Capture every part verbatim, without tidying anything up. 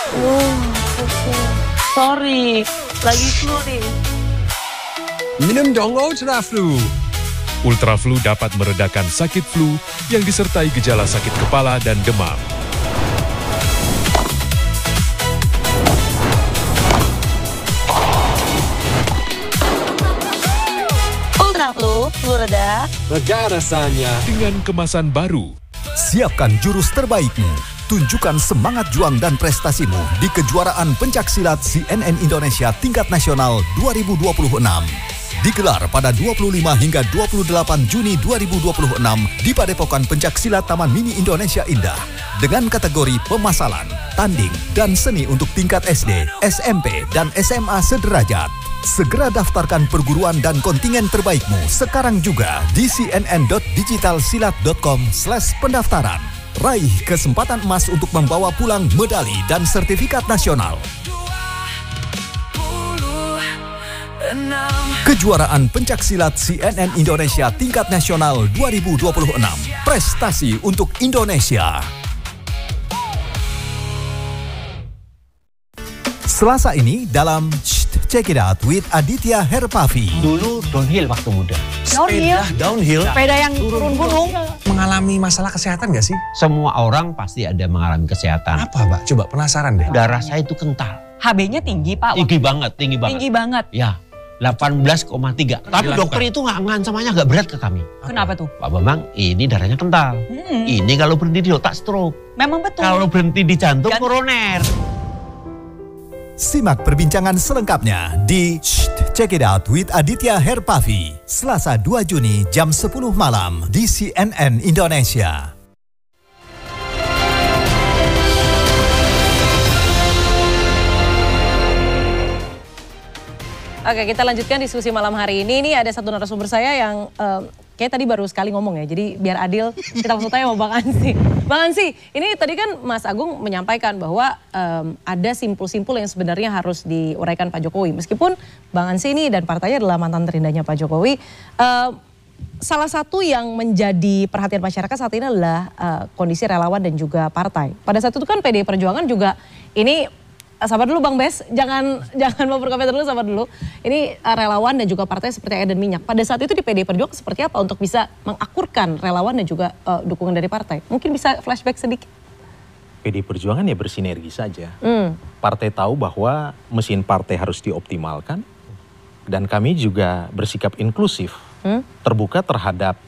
Oh, sorry, lagi flu nih. Minum dong Ultraflu. Ultraflu dapat meredakan sakit flu yang disertai gejala sakit kepala dan demam. Ultraflu, flu reda. Lega rasanya. Dengan kemasan baru. Siapkan jurus terbaikmu. Tunjukkan semangat juang dan prestasimu di kejuaraan pencaksilat C N N Indonesia tingkat nasional dua ribu dua puluh enam. Digelar pada dua puluh lima hingga dua puluh delapan Juni dua ribu dua puluh enam di Padepokan Pencaksilat Taman Mini Indonesia Indah. Dengan kategori pemasalan, tanding, dan seni untuk tingkat S D, S M P, dan S M A sederajat. Segera daftarkan perguruan dan kontingen terbaikmu sekarang juga di cnn dot digitalsilat dot com slash pendaftaran. Raih kesempatan emas untuk membawa pulang medali dan sertifikat nasional. Kejuaraan pencaksilat C N N Indonesia tingkat nasional dua ribu dua puluh enam. Prestasi untuk Indonesia. Selasa ini dalam Check It Out with Aditya Herpavi. Dulu downhill waktu muda. Downhill? Downhill. Sepeda yang turun gunung. Mengalami masalah kesehatan gak sih? Semua orang pasti ada mengalami kesehatan. Apa Mbak? Coba penasaran deh. Darah saya itu kental. H B-nya tinggi Pak. Tinggi banget, tinggi banget. Tinggi banget. Ya, delapan belas koma tiga. Tapi Dilakukan. dokter itu nggak ngancamanya agak berat ke kami. Kenapa tuh? Pak Bambang, ini darahnya kental. Hmm. Ini kalau berhenti di otak stroke. Memang betul. Kalau berhenti di jantung Jantung. koroner. Simak perbincangan selengkapnya di Check It Out with Aditya Herpavi. Selasa dua Juni jam sepuluh malam di C N N Indonesia. Oke, kita lanjutkan diskusi malam hari ini. Ini ada satu narasumber saya yang um, kayak tadi baru sekali ngomong ya. Jadi biar adil, kita langsung tanya sama Bang Ansi. Bang Ansi, ini tadi kan Mas Agung menyampaikan bahwa um, ada simpul-simpul yang sebenarnya harus diuraikan Pak Jokowi. Meskipun Bang Ansi ini dan partainya adalah mantan terindahnya Pak Jokowi. Um, salah satu yang menjadi perhatian masyarakat saat ini adalah uh, kondisi relawan dan juga partai. Pada saat itu kan P D I Perjuangan juga ini... Sabar dulu Bang Bes, jangan jangan mau berkomentar dulu, sabar dulu. Ini uh, relawan dan juga partai seperti air dan minyak. Pada saat itu di P D I Perjuangan seperti apa untuk bisa mengakurkan relawan dan juga uh, dukungan dari partai? Mungkin bisa flashback sedikit. P D I Perjuangan ya bersinergi saja. Hmm. Partai tahu bahwa mesin partai harus dioptimalkan. Dan kami juga bersikap inklusif, hmm? terbuka terhadap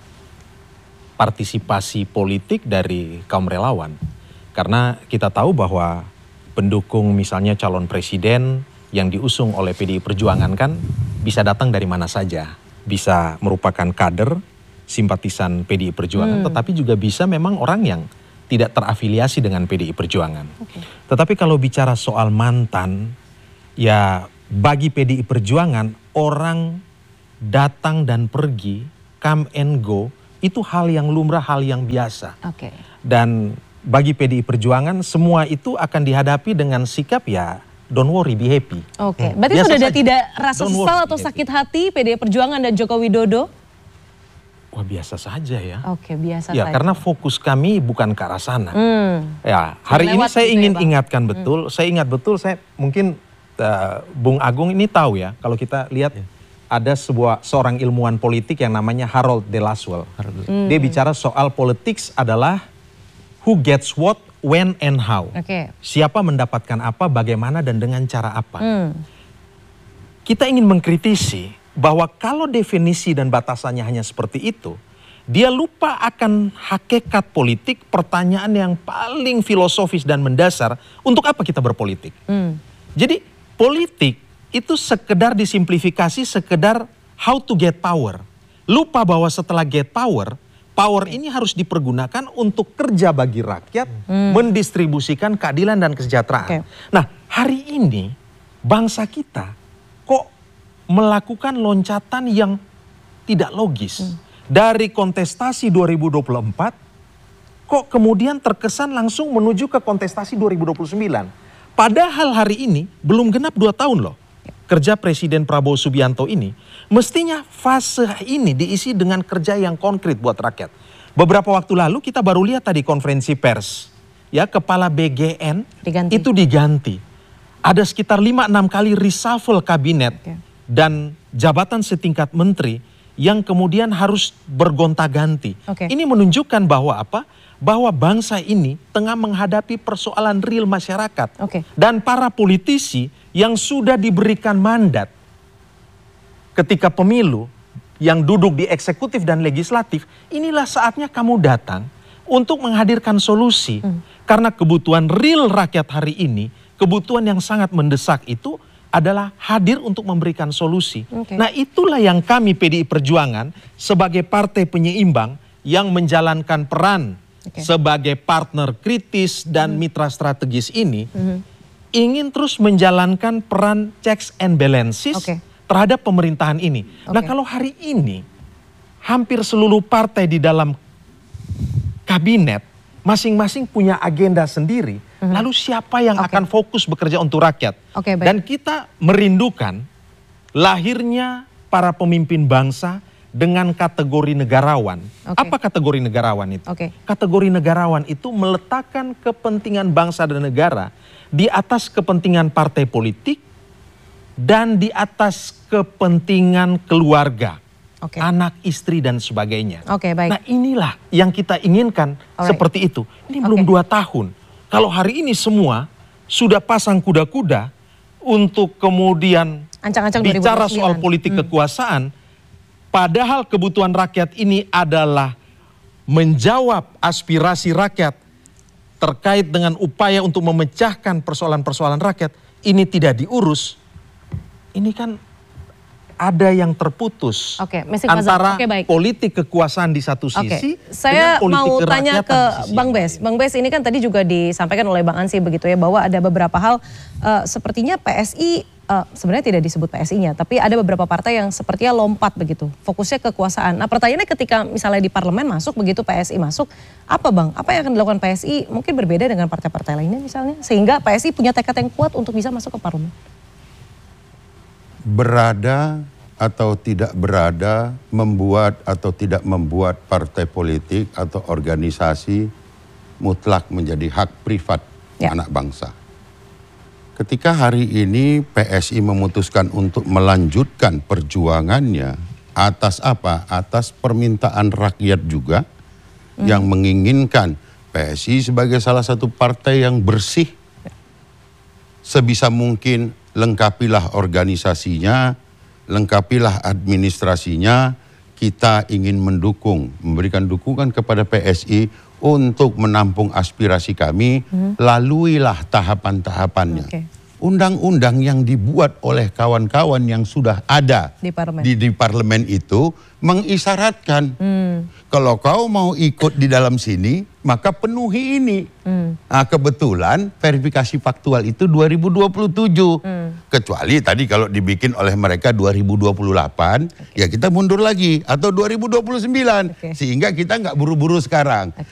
partisipasi politik dari kaum relawan. Karena kita tahu bahwa pendukung misalnya calon presiden yang diusung oleh P D I Perjuangan kan bisa datang dari mana saja. Bisa merupakan kader, simpatisan P D I Perjuangan, hmm. tetapi juga bisa memang orang yang tidak terafiliasi dengan P D I Perjuangan. Okay. Tetapi kalau bicara soal mantan, ya bagi P D I Perjuangan orang datang dan pergi, come and go, itu hal yang lumrah, hal yang biasa. Okay. Dan bagi P D I Perjuangan semua itu akan dihadapi dengan sikap ya don't worry, be happy. Oke, okay. Berarti Biasa sudah ada saja. tidak rasa Don't sesal worry, atau be sakit hati P D I Perjuangan dan Joko Widodo? Wah biasa saja ya. Oke, okay, biasa ya, saja. karena fokus kami bukan ke arah sana. Hmm. Ya, hari ini saya gitu ingin ya, Bang? ingatkan betul, hmm. saya ingat betul, saya mungkin uh, Bung Agung ini tahu ya, kalau kita lihat ya. Ada sebuah seorang ilmuwan politik yang namanya Harold de Laswell. Hmm. Dia bicara soal politics adalah who gets what, when and how. Okay. Siapa mendapatkan apa, bagaimana dan dengan cara apa. Hmm. Kita ingin mengkritisi bahwa kalau definisi dan batasannya hanya seperti itu, dia lupa akan hakikat politik, pertanyaan yang paling filosofis dan mendasar, untuk apa kita berpolitik. Hmm. Jadi politik itu sekedar disimplifikasi, sekedar how to get power. Lupa bahwa setelah get power, power ini harus dipergunakan untuk kerja bagi rakyat, hmm. mendistribusikan keadilan dan kesejahteraan. Okay. Nah, hari ini bangsa kita kok melakukan loncatan yang tidak logis. Hmm. Dari kontestasi dua ribu dua puluh empat, kok kemudian terkesan langsung menuju ke kontestasi dua ribu dua puluh sembilan. Padahal hari ini belum genap dua tahun loh. Kerja Presiden Prabowo Subianto ini, mestinya fase ini diisi dengan kerja yang konkret buat rakyat. Beberapa waktu lalu kita baru lihat tadi konferensi pers ya kepala B G N Diganti. itu diganti. Ada sekitar lima enam kali reshuffle kabinet Oke. dan jabatan setingkat menteri yang kemudian harus bergonta-ganti. Oke. Ini menunjukkan bahwa apa? Bahwa bangsa ini tengah menghadapi persoalan real masyarakat. Oke. Dan para politisi yang sudah diberikan mandat ketika pemilu yang duduk di eksekutif dan legislatif, inilah saatnya kamu datang untuk menghadirkan solusi. Hmm. Karena kebutuhan real rakyat hari ini, kebutuhan yang sangat mendesak itu adalah hadir untuk memberikan solusi. Oke. Nah, itulah yang kami P D I Perjuangan sebagai partai penyeimbang yang menjalankan peran Oke. sebagai partner kritis dan Hmm. mitra strategis ini, Mhm. ingin terus menjalankan peran checks and balances Oke. terhadap pemerintahan ini. Nah, Oke. kalau hari ini hampir seluruh partai di dalam kabinet masing-masing punya agenda sendiri, lalu siapa yang Oke. akan fokus bekerja untuk rakyat? Oke, baik. Dan kita merindukan lahirnya para pemimpin bangsa dengan kategori negarawan. Oke. Apa kategori negarawan itu? Oke. Kategori negarawan itu meletakkan kepentingan bangsa dan negara di atas kepentingan partai politik dan di atas kepentingan keluarga, Oke. anak, istri dan sebagainya. Oke, baik. Nah, inilah yang kita inginkan Alright. seperti itu. Ini Oke. belum dua tahun. Kalau hari ini semua sudah pasang kuda-kuda untuk kemudian Ancang-ancang bicara dua ribu dua puluh soal sembilan. politik Hmm. kekuasaan, padahal kebutuhan rakyat ini adalah menjawab aspirasi rakyat terkait dengan upaya untuk memecahkan persoalan-persoalan rakyat, ini tidak diurus. Ini kan ada yang terputus Oke, missing puzzle. antara Oke, baik. politik kekuasaan di satu Oke, sisi, saya dengan politik mau tanya kerakyatan ke di sisi Bang yang Bes. lain. Bang Bes, ini kan tadi juga disampaikan oleh Bang Ansy begitu ya, bahwa ada beberapa hal eh, sepertinya P S I eh, sebenarnya tidak disebut P S I-nya, tapi ada beberapa partai yang sepertinya lompat begitu, fokusnya kekuasaan. Nah, pertanyaannya ketika misalnya di parlemen masuk begitu, P S I masuk, apa Bang? Apa yang akan dilakukan P S I mungkin berbeda dengan partai-partai lainnya misalnya, sehingga P S I punya tekad yang kuat untuk bisa masuk ke parlemen? Berada atau tidak berada, membuat atau tidak membuat partai politik atau organisasi mutlak menjadi hak privat Ya. anak bangsa. Ketika hari ini P S I memutuskan untuk melanjutkan perjuangannya atas apa? Atas permintaan rakyat juga yang menginginkan P S I sebagai salah satu partai yang bersih, sebisa mungkin lengkapilah organisasinya, lengkapilah administrasinya. Kita ingin mendukung, memberikan dukungan kepada P S I untuk menampung aspirasi kami, laluilah tahapan-tahapannya. Oke. Undang-undang yang dibuat oleh kawan-kawan yang sudah ada Di parlemen. di, di parlemen itu mengisyaratkan, kalau kau mau ikut di dalam sini, maka penuhi ini. Nah, kebetulan verifikasi faktual itu dua ribu dua puluh tujuh. Kecuali tadi kalau dibikin oleh mereka dua ribu dua puluh delapan, ya kita mundur lagi. Atau dua ribu dua puluh sembilan. Oke. Sehingga kita nggak buru-buru sekarang.